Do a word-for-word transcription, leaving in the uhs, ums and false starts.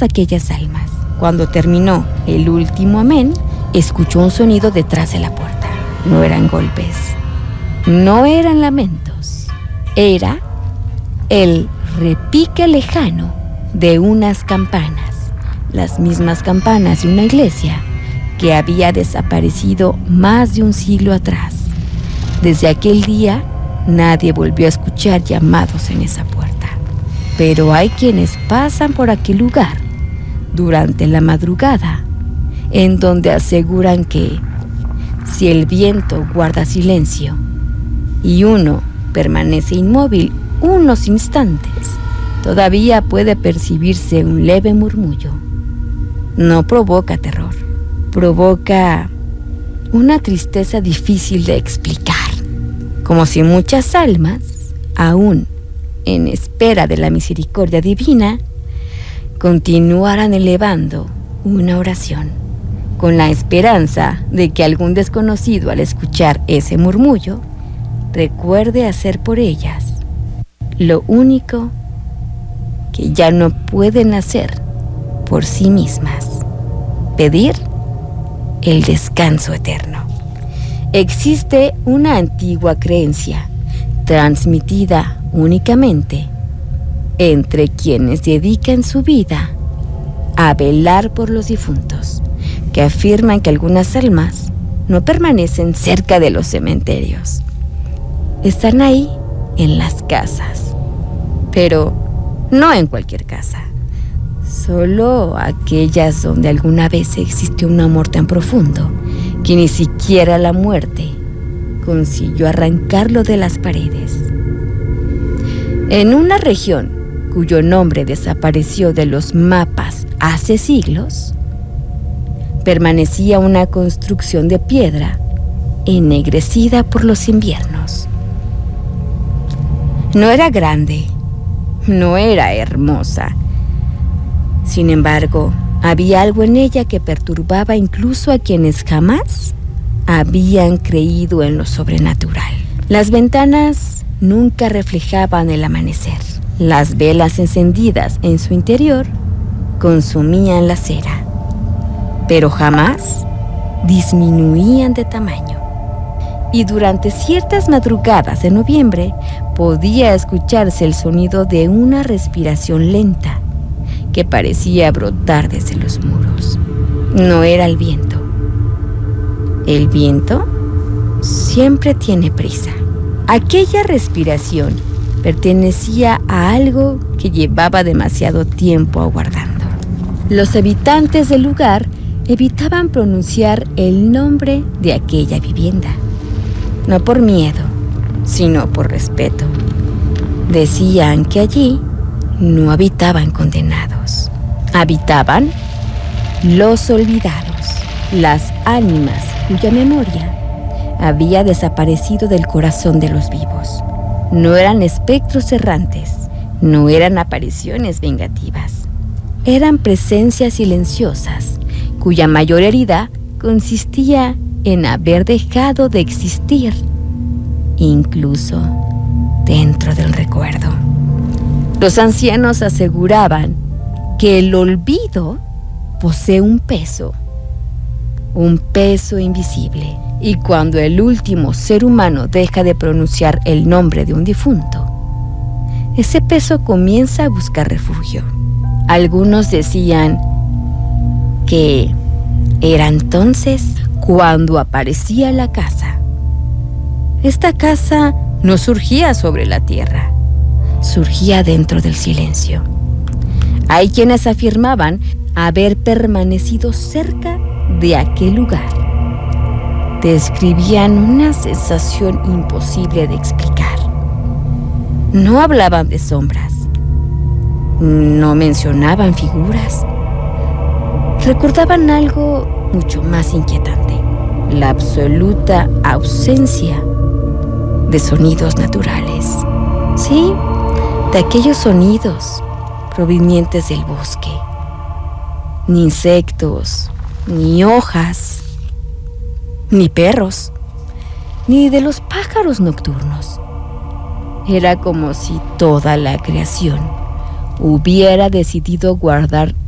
todas aquellas almas. Cuando terminó el último amén, escuchó un sonido detrás de la puerta. No eran golpes, no eran lamentos, era el repique lejano de unas campanas, las mismas campanas de una iglesia que había desaparecido más de un siglo atrás. Desde aquel día, nadie volvió a escuchar llamados en esa puerta. Pero hay quienes pasan por aquel lugar durante la madrugada, en donde aseguran que si el viento guarda silencio y uno permanece inmóvil unos instantes, todavía puede percibirse un leve murmullo. No provoca terror, provoca una tristeza difícil de explicar, como si muchas almas, aún en espera de la misericordia divina, continuaran elevando una oración, con la esperanza de que algún desconocido, al escuchar ese murmullo, recuerde hacer por ellas lo único que ya no pueden hacer por sí mismas: pedir el descanso eterno. Existe una antigua creencia, transmitida únicamente entre quienes dedican su vida a velar por los difuntos, que afirman que algunas almas no permanecen cerca de los cementerios. Están ahí en las casas, pero no en cualquier casa. Solo aquellas donde alguna vez existió un amor tan profundo que ni siquiera la muerte consiguió arrancarlo de las paredes. En una región cuyo nombre desapareció de los mapas hace siglos, permanecía una construcción de piedra ennegrecida por los inviernos. No era grande, no era hermosa. Sin embargo, había algo en ella que perturbaba incluso a quienes jamás habían creído en lo sobrenatural. Las ventanas nunca reflejaban el amanecer. Las velas encendidas en su interior consumían la cera, pero jamás disminuían de tamaño. Y durante ciertas madrugadas de noviembre podía escucharse el sonido de una respiración lenta que parecía brotar desde los muros. No era el viento. El viento siempre tiene prisa. Aquella respiración pertenecía a algo que llevaba demasiado tiempo aguardando. Los habitantes del lugar evitaban pronunciar el nombre de aquella vivienda, no por miedo, sino por respeto. Decían que allí no habitaban condenados, habitaban los olvidados, las ánimas cuya memoria había desaparecido del corazón de los vivos. No eran espectros errantes, no eran apariciones vengativas, eran presencias silenciosas cuya mayor herida consistía en haber dejado de existir, incluso dentro del recuerdo. Los ancianos aseguraban que el olvido posee un peso, un peso invisible, y cuando el último ser humano deja de pronunciar el nombre de un difunto, ese peso comienza a buscar refugio. Algunos decían que era entonces cuando aparecía la casa. Esta casa no surgía sobre la tierra, surgía dentro del silencio. Hay quienes afirmaban haber permanecido cerca de aquel lugar. Describían una sensación imposible de explicar. No hablaban de sombras, no mencionaban figuras. Recordaban algo mucho más inquietante: la absoluta ausencia de sonidos naturales. Sí, de aquellos sonidos provenientes del bosque. Ni insectos, ni hojas, ni perros, ni de los pájaros nocturnos. Era como si toda la creación hubiera decidido guardar